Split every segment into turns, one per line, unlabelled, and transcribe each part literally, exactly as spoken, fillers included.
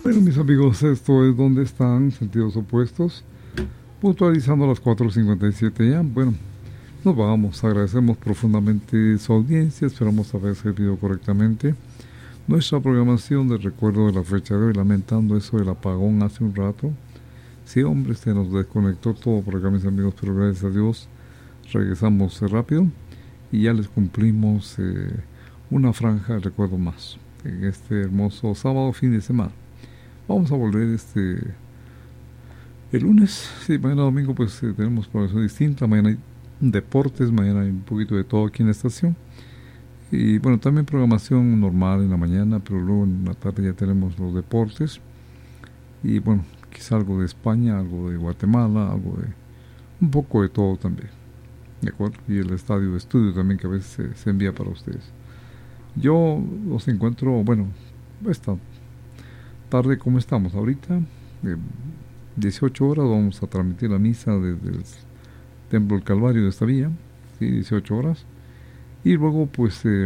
Bueno, mis amigos, esto es Donde Están, sentidos opuestos, puntualizando a las cuatro cincuenta y siete ya. Bueno, nos vamos, agradecemos profundamente su audiencia, esperamos haber servido correctamente nuestra programación de recuerdo de la fecha de hoy, lamentando eso del apagón hace un rato. Sí, hombre, se nos desconectó todo por acá, mis amigos, pero gracias a Dios regresamos eh, rápido y ya les cumplimos eh, una franja de recuerdo más en este hermoso sábado, fin de semana. Vamos a volver este el lunes, sí, mañana domingo pues eh, tenemos programación distinta, mañana hay deportes, mañana hay un poquito de todo aquí en la estación. Y bueno, también programación normal en la mañana, pero luego en la tarde ya tenemos los deportes. Y bueno, quizá algo de España, algo de Guatemala, algo de... un poco de todo también. ¿De acuerdo? Y el estadio de estudio también que a veces se, se envía para ustedes. Yo los encuentro, bueno, esta tarde como estamos ahorita, eh, dieciocho horas vamos a transmitir la misa desde el Templo del Calvario de esta villa, ¿sí? dieciocho horas. Y luego pues eh,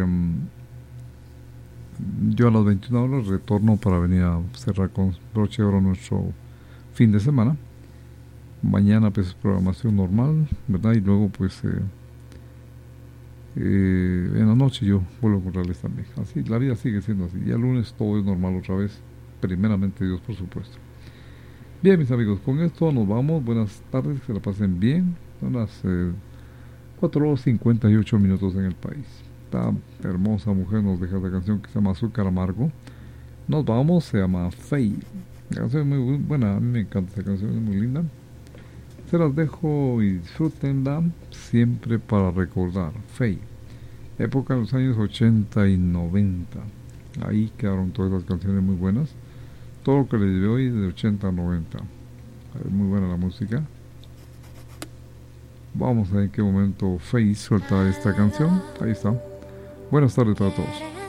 yo a las veintiuna horas retorno para venir a cerrar con broche de oro nuestro fin de semana. Mañana pues programación normal, ¿verdad? Y luego pues eh, eh, en la noche yo vuelvo con Reales también. Así, la vida sigue siendo así. Ya el lunes todo es normal otra vez, primeramente Dios, por supuesto. Bien, mis amigos, con esto nos vamos. Buenas tardes, que se la pasen bien. Son las eh, cuatro horas cincuenta y ocho minutos en el país. Esta hermosa mujer nos deja esta canción que se llama Azúcar Amargo. Nos vamos, se llama Faye. La canción es muy buena, a mí me encanta esta canción, es muy linda. Se las dejo y disfrútenla siempre para recordar. Faye, época de los años ochenta y noventa. Ahí quedaron todas las canciones muy buenas. Todo lo que les llevé hoy de ochenta a noventa. Es muy buena la música. Vamos a ver en qué momento Faye suelta esta canción. Ahí está. Buenas tardes para todos.